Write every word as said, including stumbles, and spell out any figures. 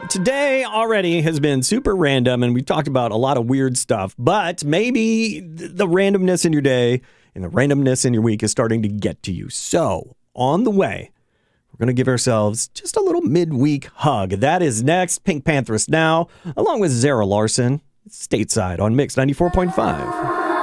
today already has been super random, and we've talked about a lot of weird stuff, but maybe the randomness in your day and the randomness in your week is starting to get to you. So, on the way, we're going to give ourselves just a little midweek hug. That is next. Pink Pantheress Now, along with Zara Larson, stateside on Mix ninety-four point five.